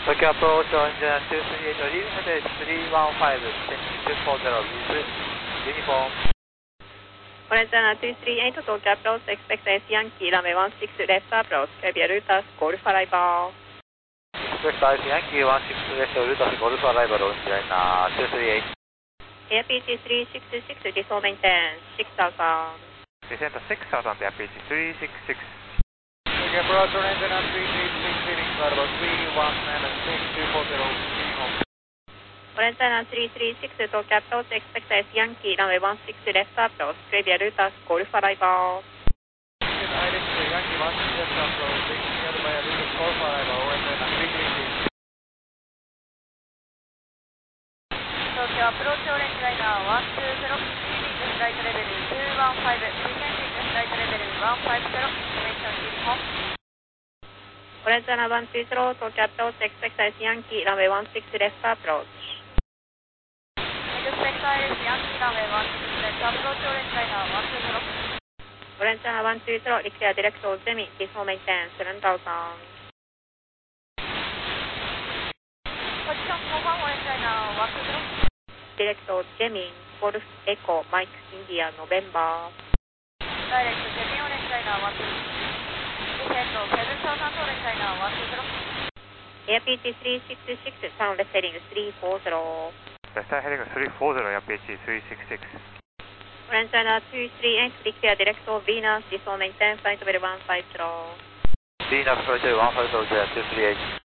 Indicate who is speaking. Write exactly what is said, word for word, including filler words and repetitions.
Speaker 1: Tokyo approach on engine two three eight, leaving at three one five, descending two four zero with uniform.
Speaker 2: Orange two three eight, Tokyo approach, expect S Yankee, runway one six left approach, Caviar Rutas, Golf arrival.
Speaker 1: Expect S Yankee one six left, Rutas, Golf arrival, orange liner two three eight.
Speaker 2: Air P G three six six, default maintain, six thousand.
Speaker 3: Descent six thousand, Air P G three six six.
Speaker 1: Tokyo approach on engine three three six, leaving level three one and descending two four zero, uniform.
Speaker 2: Orange three three six, Tokyo approach, expect S Yankee, runway one six left approach, Caviar Rutas, Golf arrival.
Speaker 1: Yankee one six left approach, taking by Rutas, Golf arrival, orange three three six.
Speaker 2: Tokyo approach, orange liner one two zero, leading flight level two one five, descending flight level one five zero, information uniform. Orange one two zero, Tokyo approach, expect S Yankee, runway one six left approach. Expect S Yankee, runway one six left approach, orange liner one two zero. Orange one two zero, declare direct to Jimmy, default maintain seven thousand. Position confirm, orange liner one two zero. Direct to Jimmy, Golf Echo, Mike India, November. Direct to Jimmy, orange liner one two zero. Descend to seven thousand, orange liner one two zero. Air P G three six six, sound left heading three four zero.
Speaker 3: Left heading three four zero, Air P G three six six.
Speaker 2: Orange liner two three eight, declare direct to Venus, default maintain, flight level one five zero.
Speaker 1: Venus, flight level one five zero, two three eight.